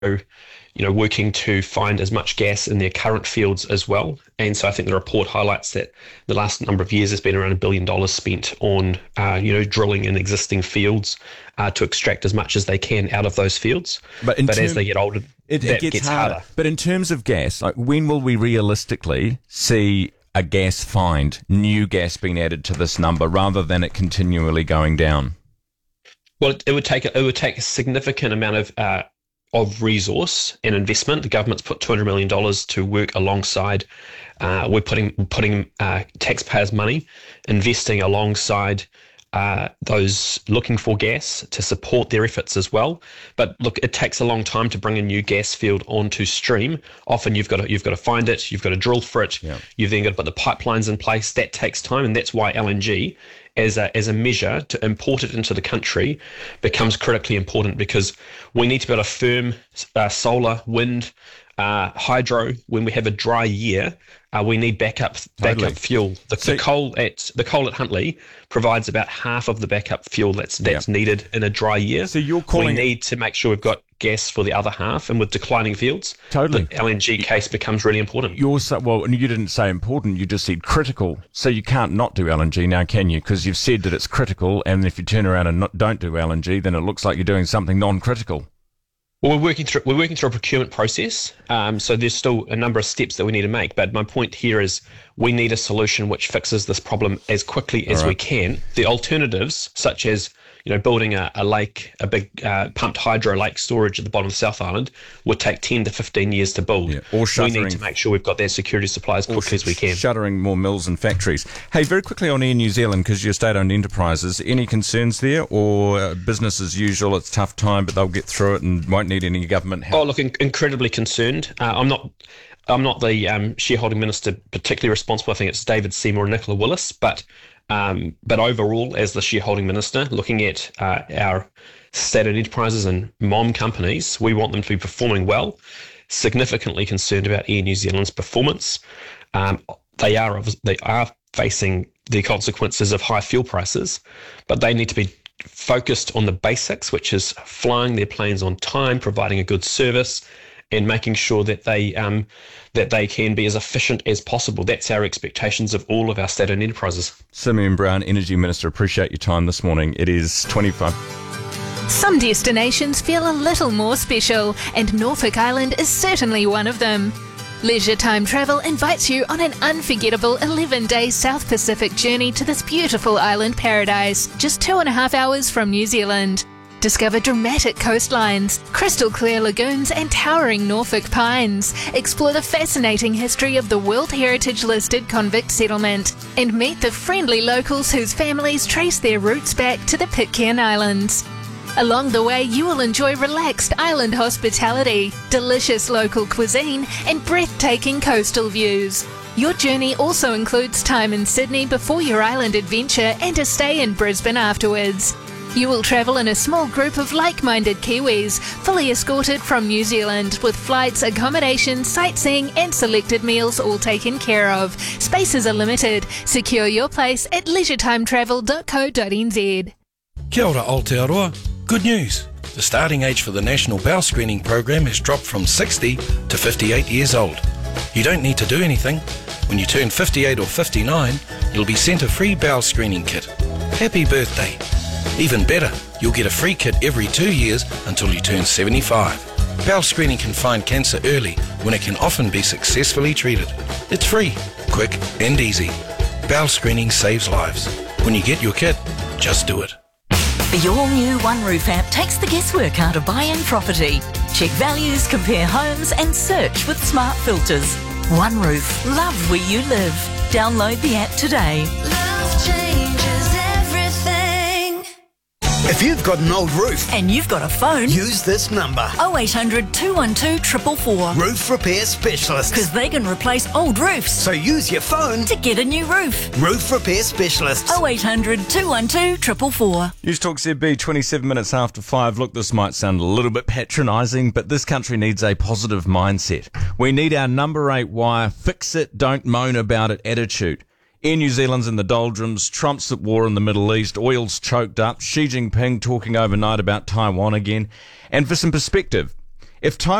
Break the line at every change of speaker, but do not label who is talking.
working to find as much gas in their current fields as well. And so I think the report highlights that the last number of years has been around $1 billion spent on, drilling in existing fields to extract as much as they can out of those fields. But as they get older, it gets harder.
But in terms of gas, when will we realistically see a gas find, new gas being added to this number rather than it continually going down?
Well, it would take a significant amount of resource and investment. The government's put $200 million to work alongside. We're putting taxpayers' money, investing alongside those looking for gas to support their efforts as well. But look, it takes a long time to bring a new gas field onto stream. Often you've got to find it, you've got to drill for it, you've then got to put the pipelines in place. That takes time, and that's why LNG, as a measure to import it into the country, becomes critically important, because we need to be able to firm solar, wind, hydro. When we have a dry year, we need backup fuel. The coal at Huntly provides about half of the backup fuel that's needed in a dry year.
So
we need to make sure we've got gas for the other half, and with declining fields, the LNG case becomes really important.
And you didn't say important, you just said critical. So you can't not do LNG now, can you? Because you've said that it's critical, and if you turn around and don't do LNG, then it looks like you're doing something non-critical.
Well, we're working through a procurement process, so there's still a number of steps that we need to make. But my point here is we need a solution which fixes this problem as quickly as we can. The alternatives, such as building a lake, a big pumped hydro lake storage at the bottom of the South Island, would take 10 to 15 years to build.
Or
we need to make sure we've got that security supply as quickly as we can.
Shuttering more mills and factories. Hey, very quickly on Air New Zealand, because you're state-owned enterprises, any concerns there, or business as usual, it's a tough time, but they'll get through it and won't need any government help?
Oh, look, incredibly concerned. I'm not the shareholding minister particularly responsible. I think it's David Seymour and Nicola Willis, but overall, as the shareholding minister, looking at our state-owned enterprises and MOM companies, we want them to be performing well. Significantly concerned about Air New Zealand's performance. They are facing the consequences of high fuel prices, but they need to be focused on the basics, which is flying their planes on time, providing a good service, and making sure that they can be as efficient as possible. That's our expectations of all of our state-owned enterprises.
Simeon Brown, Energy Minister, appreciate your time this morning. It is 25.
Some destinations feel a little more special, and Norfolk Island is certainly one of them. Leisure Time Travel invites you on an unforgettable 11-day South Pacific journey to this beautiful island paradise, just 2.5 hours from New Zealand. Discover dramatic coastlines, crystal clear lagoons and towering Norfolk pines. Explore the fascinating history of the World Heritage listed convict settlement and meet the friendly locals whose families trace their roots back to the Pitcairn Islands. Along the way, you will enjoy relaxed island hospitality, delicious local cuisine and breathtaking coastal views. Your journey also includes time in Sydney before your island adventure and a stay in Brisbane afterwards. You will travel in a small group of like-minded Kiwis, fully escorted from New Zealand, with flights, accommodation, sightseeing and selected meals all taken care of. Spaces are limited. Secure your place at leisuretimetravel.co.nz.
Kia ora Aotearoa. Good news. The starting age for the National Bowel Screening Program has dropped from 60 to 58 years old. You don't need to do anything. When you turn 58 or 59, you'll be sent a free bowel screening kit. Happy birthday. Even better, you'll get a free kit every 2 years until you turn 75. Bowel screening can find cancer early when it can often be successfully treated. It's free, quick and easy. Bowel screening saves lives. When you get your kit, just do it.
Your new OneRoof app takes the guesswork out of buying property. Check values, compare homes and search with smart filters. OneRoof, love where you live. Download the app today.
Love changes everything.
If you've got an old roof
and you've got a phone,
use this number.
0800 212 444.
Roof Repair Specialists.
Because they can replace old roofs.
So use your phone
to get a new roof.
Roof Repair Specialists.
0800 212 444.
News Talk ZB, 27 minutes after 5. Look, this might sound a little bit patronising, but this country needs a positive mindset. We need our number 8 wire, fix it, don't moan about it attitude. Air New Zealand's in the doldrums, Trump's at war in the Middle East, oil's choked up, Xi Jinping talking overnight about Taiwan again. And for some perspective, If time